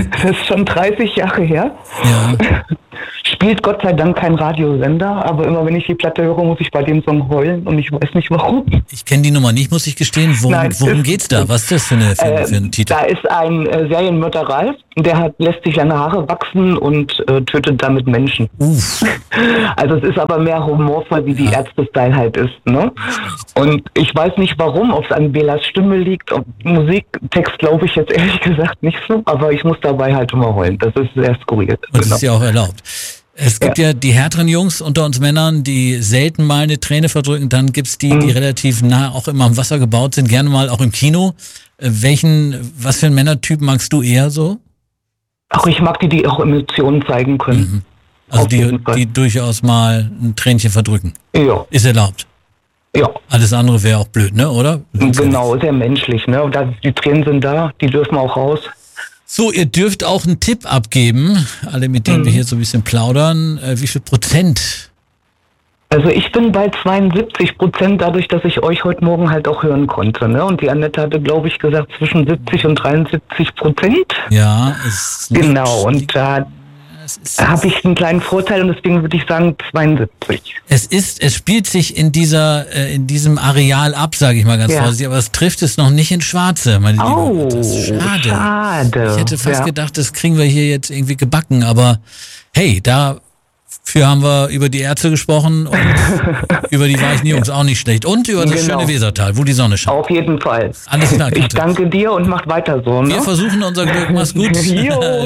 Das ist schon 30 Jahre her. Ja. Spielt Gott sei Dank kein Radiosender, aber immer wenn ich die Platte höre, muss ich bei dem Song heulen und ich weiß nicht warum. Ich kenne die Nummer nicht, muss ich gestehen. Worum geht's da? Was ist das für ein Titel? Da ist ein Serienmörder Ralf, der lässt sich lange Haare wachsen und tötet damit Menschen. Uff. Also es ist aber mehr humorvoll, wie die Ärzte-Style halt ist. Ne? Und ich weiß nicht warum, ob es an Belas Stimme liegt, ob Musiktext glaube ich jetzt ehrlich gesagt nicht so, aber ich muss dabei halt immer heulen. Das ist sehr skurril. Und das ist ja auch erlaubt. Es gibt ja die härteren Jungs unter uns Männern, die selten mal eine Träne verdrücken. Dann gibt's die relativ nah auch immer am Wasser gebaut sind, gerne mal auch im Kino. Was für einen Männertyp magst du eher so? Ach, ich mag die auch Emotionen zeigen können. Also die durchaus mal ein Tränchen verdrücken. Ja. Ist erlaubt. Ja. Alles andere wäre auch blöd, ne, oder? Genau, sehr menschlich, ne? Und die Tränen sind da, die dürfen auch raus. So, ihr dürft auch einen Tipp abgeben, alle mit denen wir hier so ein bisschen plaudern. Wie viel Prozent? Also ich bin bei 72%, dadurch, dass ich euch heute Morgen halt auch hören konnte. Ne? Und die Annette hatte, glaube ich, gesagt zwischen 70 und 73%. Ja, genau. Und da habe ich einen kleinen Vorteil und deswegen würde ich sagen 72. Es spielt sich in diesem Areal ab, sage ich mal ganz vorsichtig, aber es trifft es noch nicht in Schwarze, meine Liebe. Das ist schade. Ich hätte fast gedacht, das kriegen wir hier jetzt irgendwie gebacken, aber hey, dafür haben wir über die Ärzte gesprochen und über die weichen Jungs auch nicht schlecht. Und über das schöne Wesertal, wo die Sonne scheint. Auf jeden Fall. Alles klar, Katrin. Ich danke dir und macht weiter so. Ne? Wir versuchen unser Glück. Mach's gut. Jo.